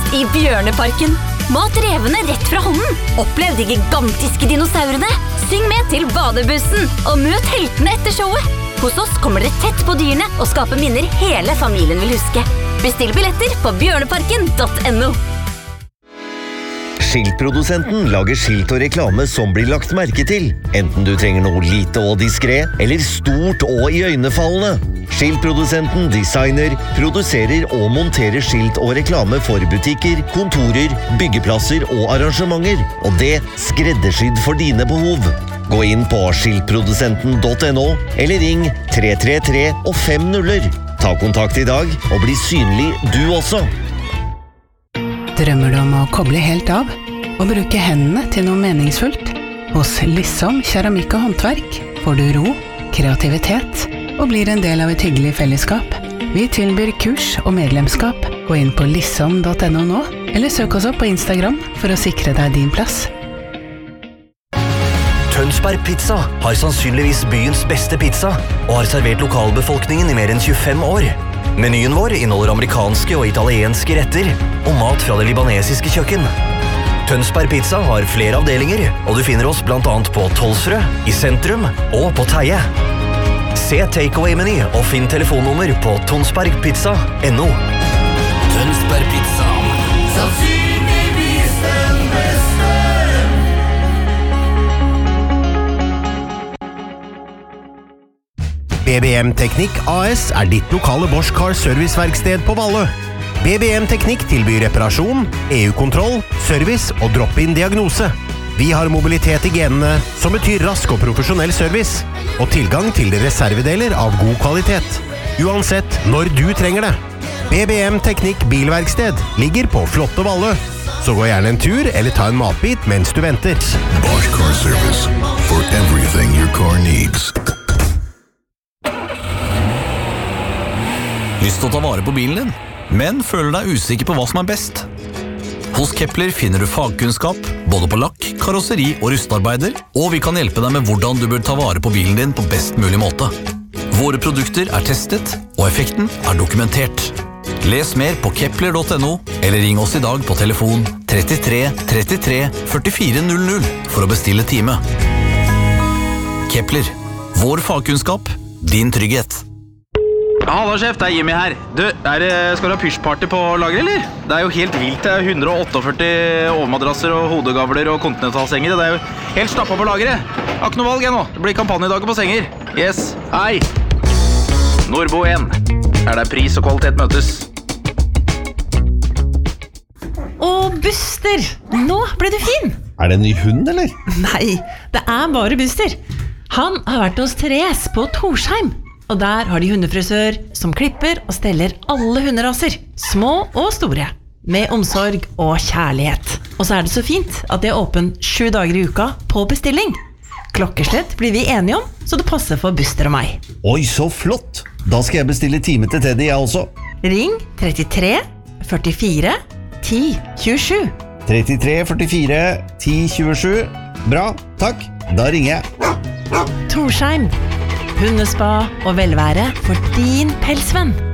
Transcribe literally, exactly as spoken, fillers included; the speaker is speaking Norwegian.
i Bjørneparken. Mat revene rett fra hånden. Opplev de gigantiske dinosaurene. Syng med til badebussen, og møt heltene etter showet. Hos oss kommer dere tett på dyrene og skaper minner hele familien vil huske. Bestill billetter på bjørneparken punktum no. Skiltprodusenten lager skilt og reklame som blir lagt merke til, enten du trenger noe lite og diskret, eller stort og iøynefallende. Skiltprodusenten designer, produserer og monterer skilt og reklame for butikker, kontorer, byggeplasser og arrangementer, og det skreddersydd for dine behov. Gå inn på skiltprodusenten punktum no, eller ring tre tre tre og fem nuller. Ta kontakt i dag og bli synlig du også. Drømmer du om å koble helt av og bruke hendene til noe meningsfullt? Hos Lissom Keramikk og Håndverk får du ro, kreativitet og blir en del av et hyggelig fellesskap. Vi tilbyr kurs og medlemskap. Gå inn på lissom punktum no nå, eller søk oss opp på Instagram for å sikre deg din plass. Tønsberg Pizza har sannsynligvis byens beste pizza og har servert lokalbefolkningen i mer enn tjuefem år. Menyen vår inneholder amerikanske og italienske retter og mat fra det libanesiske kjøkken. Tønsberg Pizza har flere avdelinger, og du finner oss blant annet på Tolsrød, i sentrum og på Teie. Se takeaway-meny og finn telefonnummer på tonsbergpizza punktum no. Tønsberg Pizza. Sannsynligvis den beste. B B M Teknikk A S er ditt lokale Bosch Car serviceverksted på Valle. B B M Teknikk tilbyr reparasjon, E U-kontroll, service og drop-in diagnose. Vi har mobilitet i genene, som betyr rask og profesjonell service, og tilgang til reservedeler av god kvalitet. Uansett når du trenger det. B B M Teknikk bilverksted ligger på flotte Valle. Så gå gjerne en tur eller ta en matbit mens du venter. Bosch Car Service. For everything your car needs. Lyst til å ta vare på bilen din, men føler deg usikker på hva som er best? Hos Kepler finner du fagkunnskap, både på lakk, karosseri og rustarbeider, og vi kan hjelpe deg med hvordan du bør ta vare på bilen din på best mulig måte. Våre produkter er testet, og effekten er dokumentert. Les mer på kepler punktum no, eller ring oss i dag på telefon trettitre trettitre førtifire null null for å bestille time. Kepler, vår fagkunnskap, din trygghet. Hallo sjef, det er Jimmy her. Du, er det, skal du ha pysjparty på lager, eller? Det er jo helt vilt, det er hundre og førti overmadrasser og hodegavler og kontinentalsenger. Det er jo helt stappet på lageret. Jeg har ikke noe valg jeg nå. Det blir kampanjedager på senger. Yes, hei. Nordbo en. Er det pris og kvalitet møtes? Og Buster, nå ble du fin. Er det en ny hund, eller? Nei, det er bare Buster. Han har vært hos Therese på Torsheim. Og der har de hundefrisør som klipper og steller alle hunderaser, små og store, med omsorg og kjærlighet. Og så er det så fint at de er åpen sju dager i uka på bestilling. Klokkeslett blir vi enige om, så det passer for Buster og meg. Oi, så flott! Da skal jeg bestille time til Teddy, jeg også. Ring trettitre førtifire ti tjuesju. trettitre førtifire ti tjuesju. Bra, takk. Da ringer jeg. Torsheim. Hundespa og velvære for din pelsvenn.